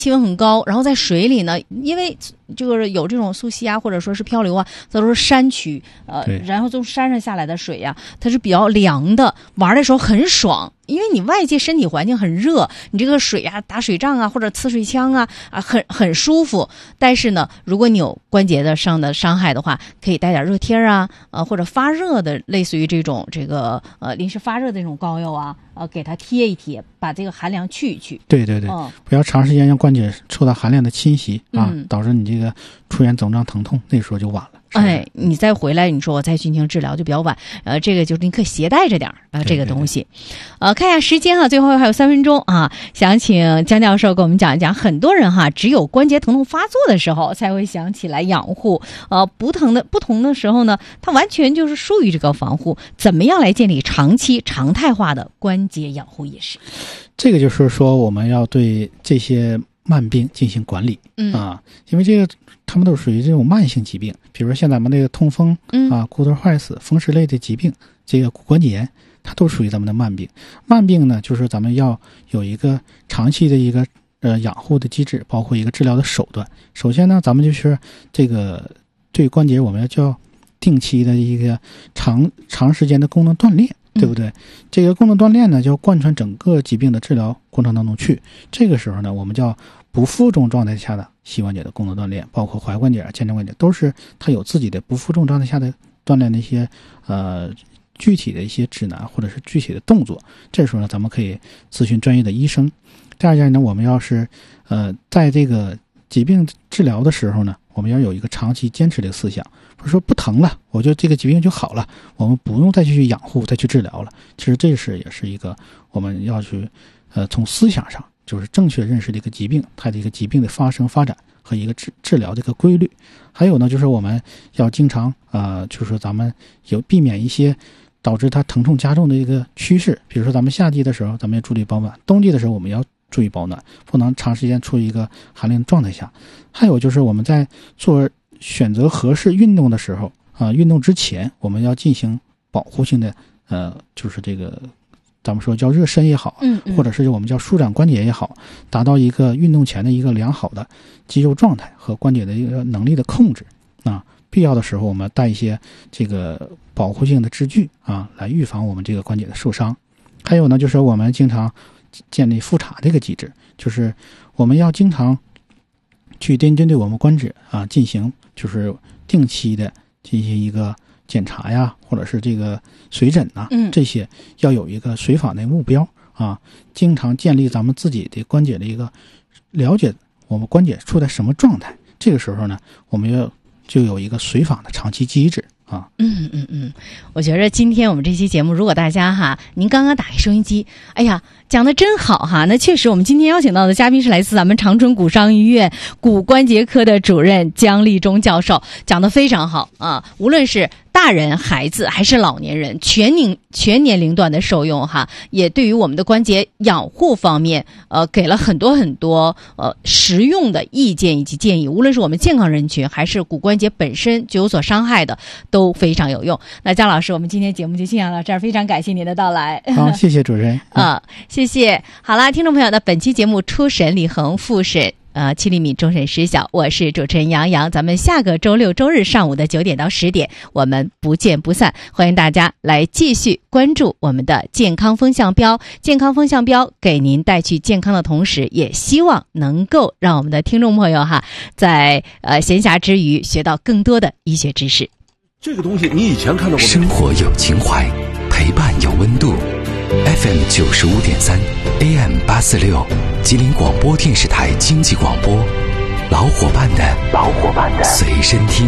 气温很高，然后在水里呢，因为这个有这种溯溪啊，或者说是漂流啊，这都是山区，然后从山上下来的水呀，它是比较凉的，玩的时候很爽。因为你外界身体环境很热，你这个水啊，打水仗啊，或者呲水枪啊，很舒服。但是呢，如果你有关节上的伤害的话，可以带点热贴啊，或者发热的，类似于这个临时发热的那种膏药啊，给它贴一贴，把这个寒凉去一去。 对对对，不要长时间让关节受到寒凉的侵袭啊，导致你这个出现肿胀疼痛，那时候就晚了。 哎，你再回来，你说我再进行治疗就比较晚。这个就是你可以携带着点这个东西。看一下时间最后还有3分钟啊，想请江教授给我们讲一讲。很多人只有关节疼痛发作的时候才会想起来养护，不同的时候呢，它完全就是疏于这个防护。怎么样来建立长期常态化的关节养护意识？ 这个就是说，我们要对这些慢病进行管理因为这个他们都属于这种慢性疾病，比如说像咱们那个痛风骨头坏死、风湿类的疾病，这个骨关节炎，它都属于咱们的慢病。慢病呢，就是咱们要有一个长期的一个养护的机制，包括一个治疗的手段。首先呢，咱们就是这个对关节我们要叫定期的一个长时间的功能锻炼，对不对？这个功能锻炼呢，就要贯穿整个疾病的治疗过程当中去。这个时候呢，我们叫不负重状态下的膝关节的功能锻炼，包括踝关节、肩胛关节，都是它有自己的不负重状态下的锻炼的一些具体的一些指南或者是具体的动作。这时候呢，咱们可以咨询专业的医生。第二件呢，我们要是在这个疾病治疗的时候呢，我们要有一个长期坚持的思想，不是说不疼了，我就这个疾病就好了，我们不用再去养护、再去治疗了。其实这也是一个我们要去从思想上就是正确认识的一个疾病，它的一个疾病的发生发展和一个治疗的一个规律。还有呢，就是我们要经常就是说咱们避免一些导致它疼痛加重的一个趋势。比如说咱们夏季的时候咱们要注意保暖，冬季的时候我们要注意保暖，不能长时间处于一个寒冷状态下。还有就是我们在选择合适运动的时候运动之前我们要进行保护性的就是这个咱们说叫热身也好，或者是我们叫舒展关节也好，达到一个运动前的一个良好的肌肉状态和关节的一个能力的控制必要的时候我们带一些这个保护性的支具来预防我们这个关节的受伤。还有呢，就是我们经常建立复查这个机制，就是我们要经常去针对我们关节进行就是定期的进行一个检查呀，或者是这个随诊这些要有一个随访的目标经常建立咱们自己的关节的一个了解我们关节处在什么状态。这个时候呢，我们就有一个随访的长期机制我觉得今天我们这期节目，如果大家您刚刚打开收音机，哎呀，讲得真好那确实，我们今天邀请到的嘉宾是来自咱们长春骨伤医院骨关节科的主任姜立忠教授，讲得非常好无论是大人、孩子还是老年人，全年龄段的受用也对于我们的关节养护方面给了很多很多实用的意见以及建议。无论是我们健康人群还是骨关节本身就有所伤害的，都非常有用。那姜老师，我们今天节目就先讲到这儿，非常感谢您的到来。 好，谢谢主任谢谢。好了，听众朋友，那本期节目初审李恒，复审7厘米终审失效，我是主持人杨洋，咱们下个周六周日上午的9点到10点，我们不见不散。欢迎大家来继续关注我们的健康风向标，健康风向标给您带去健康的同时，也希望能够让我们的听众朋友在闲暇之余学到更多的医学知识。 这个东西你以前看到过？ 生活有情怀，陪伴有温度。FM 95.3 AM 846吉林广播电视台经济广播，老伙伴的随身听。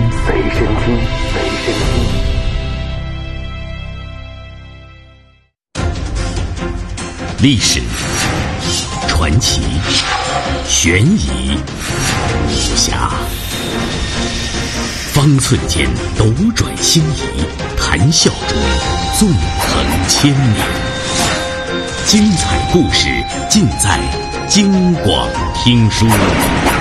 历史、传奇、悬疑、武侠，方寸间斗转星移，谈笑中纵横千年。精彩故事尽在京广听书。